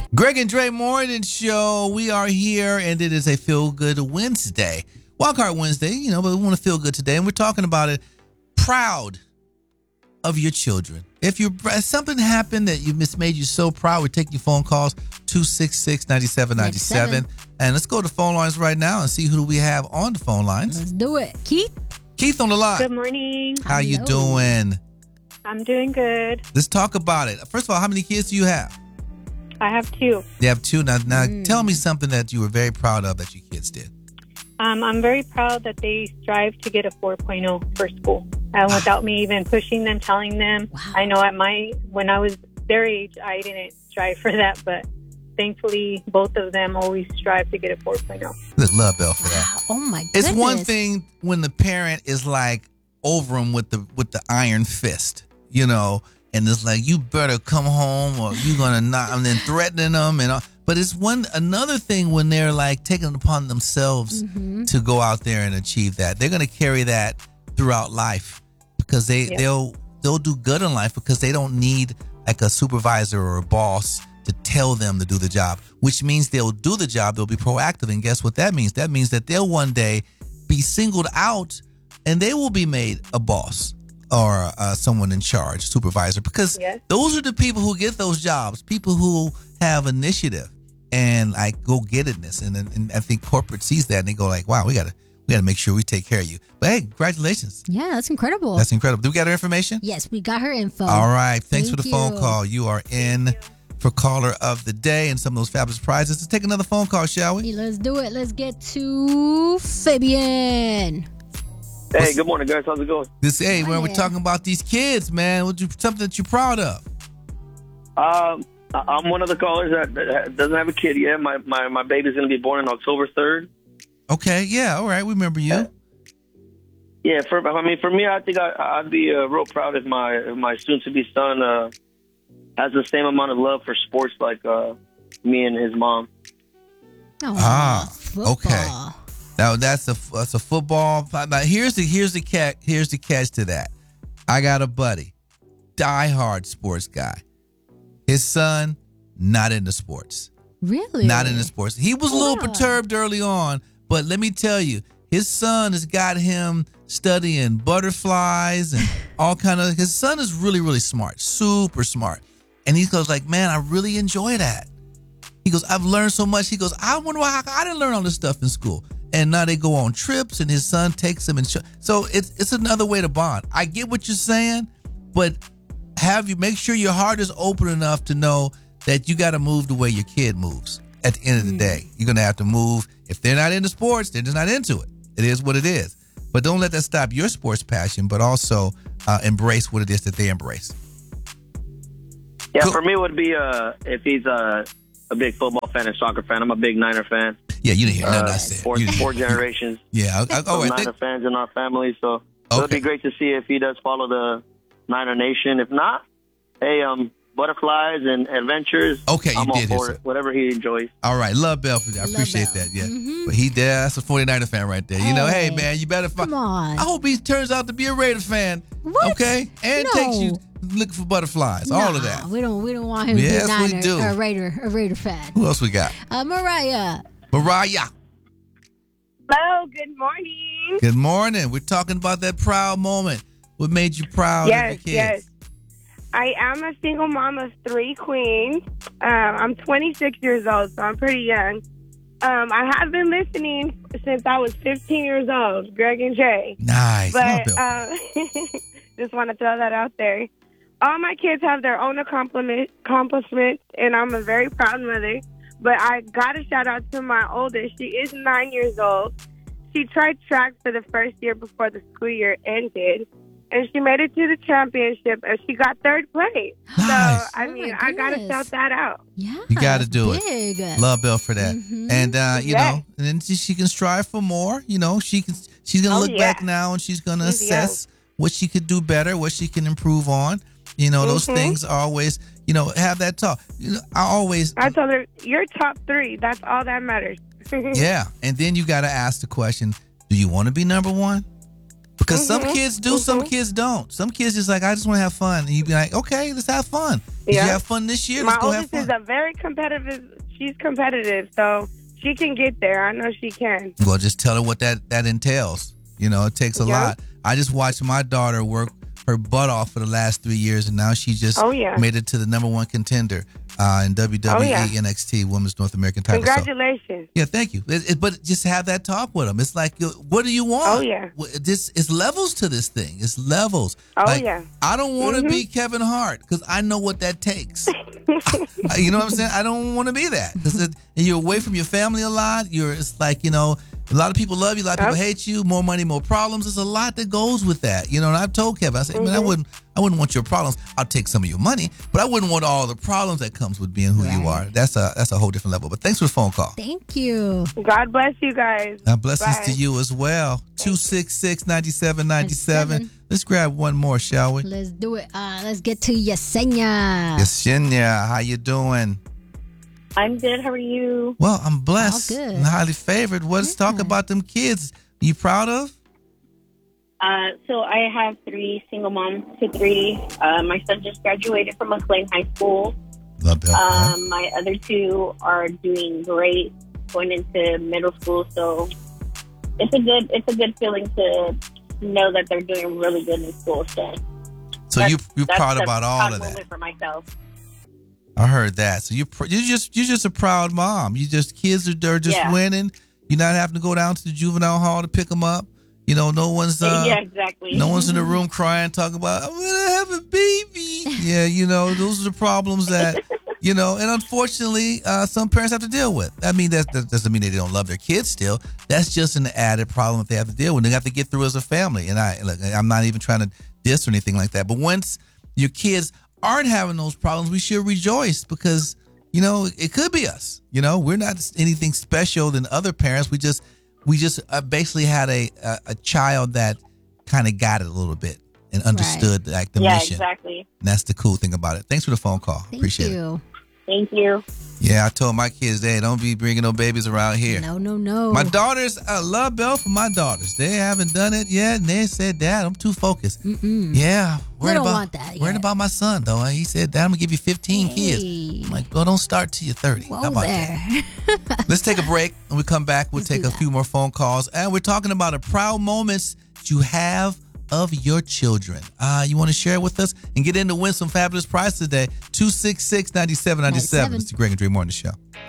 Greg and Dre Morning Show. We are here, and it is a Feel Good Wednesday. Wildcard Wednesday, but we want to feel good today, and we're talking about it. Proud of your children. If something happened that made you so proud, we're taking your phone calls, 266-9797. And let's go to phone lines right now and see who we have on the phone lines. Let's do it. Keith? Keith on the line. Good morning. How you doing? I'm doing good. Let's talk about it. First of all, how many kids do you have? I have two. You have two. Now tell me something that you were very proud of that your kids did. I'm very proud that they strive to get a 4.0 for school. Without me even pushing them, telling them. Wow. I know when I was their age, I didn't strive for that, but thankfully, both of them always strive to get a 4.0. Look, love Bell for that. Wow. Oh my goodness. It's one thing when the parent is like over them with the iron fist, and it's like, you better come home or you're gonna not, and then threatening them and all. But it's another thing when they're like taking it upon themselves to go out there and achieve that. They're gonna carry that throughout life because they'll do good in life because they don't need like a supervisor or a boss to tell them to do the job, which means they'll do the job, they'll be proactive. And guess what that means? That means that they'll one day be singled out and they will be made a boss or someone in charge, supervisor, because those are the people who get those jobs, people who have initiative and like go-gettedness. And I think corporate sees that and they go like, wow, we gotta make sure we take care of you. But hey, congratulations. Yeah, that's incredible. That's incredible. Do we got her information? Yes, we got her info. All right. Thanks for the phone call. You are in for caller of the day and some of those fabulous prizes. Let's take another phone call, shall we? Let's do it. Let's get to Fabian. Hey, good morning, guys. How's it going? Man, we're talking about these kids, man. Something that you're proud of? I'm one of the callers that doesn't have a kid yet. My baby's going to be born on October 3rd. Okay, yeah, all right. We remember you. Yeah, for me, I think I'd be real proud if my soon-to-be son has the same amount of love for sports like me and his mom. Football. Okay. Now that's a football. Now here's the catch to that. I got a buddy, diehard sports guy. His son, not into sports. Really? Not into sports. He was a little perturbed early on, but let me tell you, his son has got him studying butterflies and all kind of. His son is really, really smart, super smart, and he goes like, "Man, I really enjoy that." He goes, "I've learned so much." He goes, "I wonder why I didn't learn all this stuff in school." And now they go on trips, and his son takes him, so it's another way to bond. I get what you're saying, but make sure your heart is open enough to know that you got to move the way your kid moves. At the end of the day, you're gonna have to move. If they're not into sports, they're just not into it. It is what it is. But don't let that stop your sports passion. But also embrace what it is that they embrace. Yeah, for me, it would be if he's a big football fan and soccer fan. I'm a big Niner fan. Yeah, you didn't hear nothing I said. Four generations. Yeah, Niner fans in our family, so it would be great to see if he does follow the Niner Nation. If not, hey, butterflies and adventures. Okay, I'm all for it. Whatever he enjoys. All right, love Bell for that. I appreciate that. Yeah, but that's a 49er fan right there. Hey man, you better. Come on. I hope he turns out to be a Raider fan. What? Okay, and takes you looking for butterflies. All of that. We don't want him to be a Niner, we do. A Raider fan. Who else we got? Mariah. Hello, good morning. Good morning. We're talking about that proud moment. What made you proud of your kids? Yes. I am a single mom of 3 queens. I'm 26 years old, so I'm pretty young. I have been listening since I was 15 years old, Greg and Jay. Nice. But just want to throw that out there. All my kids have their own accomplishments, and I'm a very proud mother. But I got to shout out to my oldest. She is 9 years old. She tried track for the first year before the school year ended, and she made it to the championship, and she got 3rd place. Nice. So, I got to shout that out. Yeah, you got to do big. it. Love Bell for that. And, and then she can strive for more. She's going to look back now, and she's going to assess what she could do better, what she can improve on. Those things are always, have that talk. I told her, you're top 3. That's all that matters. Yeah. And then you got to ask the question, do you want to be number one? Because some kids do, some kids don't. Some kids just like, I just want to have fun. And you be like, okay, let's have fun. Did you have fun this year? My Let's go have oldest fun. is a very competitive. She's competitive, so she can get there. I know she can. Well, just tell her what that entails. You know, it takes a lot. I just watched my daughter work her butt off for the last 3 years, and now she just made it to the #1 contender in WWE NXT Women's North American title. Congratulations. So, yeah, thank you. But just have that talk with them. It's like, what do you want? Oh, yeah. It's levels to this thing. It's levels. Oh, like, yeah. I don't want to be Kevin Hart because I know what that takes. You know what I'm saying? I don't want to be that because you're away from your family a lot. It's like, you know, a lot of people love you, a lot of people hate you. More money, more problems. There's a lot that goes with that. You know, and I've told Kevin, I said, man, I wouldn't want your problems. I'll take some of your money, but I wouldn't want all the problems that comes with being who you are. That's a whole different level. But thanks for the phone call. Thank you. God bless you guys. Blessings to you as well. 266-9797. Let's grab one more, shall we? Let's do it. Let's get to Yesenia. Yesenia, how you doing? I'm good. How are you? Well, I'm blessed All good. and highly favored. Let's talk about them kids. You proud of? So I have 3 single moms to 3. My son just graduated from McLean High School. Love that. My other 2 are doing great, going into middle school. So it's a good feeling to know that they're doing really good in school. So you're proud about all of that. Moment for myself. I heard that. So you're just a proud mom. Kids are just winning. You're not having to go down to the juvenile hall to pick them up. You know, no one's exactly. No one's in the room crying, talking about I'm gonna have a baby. Yeah, you know, those are the problems that you know, and unfortunately, some parents have to deal with. I mean, that doesn't mean they don't love their kids still. That's just an added problem that they have to deal with. They have to get through as a family. And I'm not even trying to diss or anything like that. But once your kids aren't having those problems, we should rejoice because, you know, it could be us. You know, we're not anything special than other parents. We just basically had a child that kind of got it a little bit and understood like the mission. Yeah, exactly. And that's the cool thing about it. Thanks for the phone call. Appreciate it. Thank you. Yeah, I told my kids, hey, don't be bringing no babies around here. No. My daughters, I love Bell for my daughters. They haven't done it yet, and they said, Dad, I'm too focused. Yeah, worried about my son, though. He said, Dad, I'm going to give you 15 kids. I'm like, well, don't start till you're 30. Whoa, how about that? Let's take a break. When we come back, we'll take a few more phone calls. And we're talking about the proud moments that you have of your children. You want to share it with us and get in to win some fabulous prizes today? 266-9797. It's the Greg and Dre Morning Show.